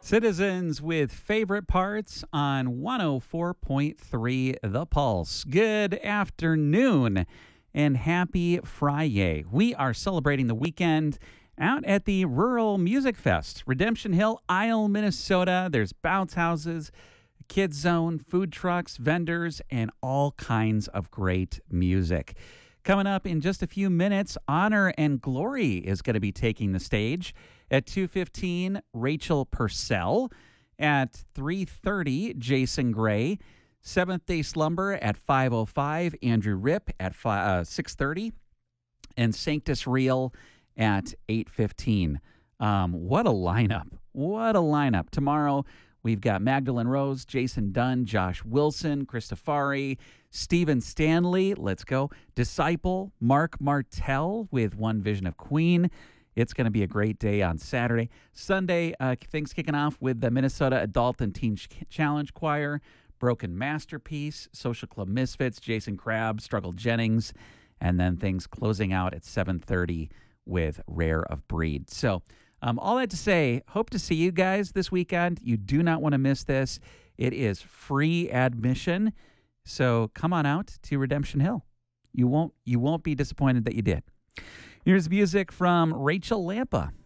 Citizens with favorite parts on 104.3 The Pulse. Good afternoon and happy Friday. We are celebrating the weekend out at the Rural Music Fest, Redemption Hill, Isle, Minnesota. There's bounce houses, kids zone, food trucks, vendors, and all kinds of great music. Coming up in just a few minutes, Honor and Glory is going to be taking the stage. At 2:15, Rachel Purcell. At 3:30, Jason Gray. Seventh Day Slumber at 5:05, Andrew Ripp at 6:30, and Sanctus Real at 8:15. What a lineup. What a lineup. Tomorrow, we've got Magdalene Rose, Jason Dunn, Josh Wilson, Christofari, Stephen Stanley, let's go, Disciple, Mark Martell with One Vision of Queen. It's going to be a great day on Saturday. Sunday, things kicking off with the Minnesota Adult and Teen Challenge Choir, Broken Masterpiece, Social Club Misfits, Jason Crabb, Struggle Jennings, and then things closing out at 7:30 with Rare of Breed. So all that to say, hope to see you guys this weekend. You do not want to miss this. It is free admission. So come on out to Redemption Hill. You won't be disappointed that you did. Here's music from Rachel Lampa.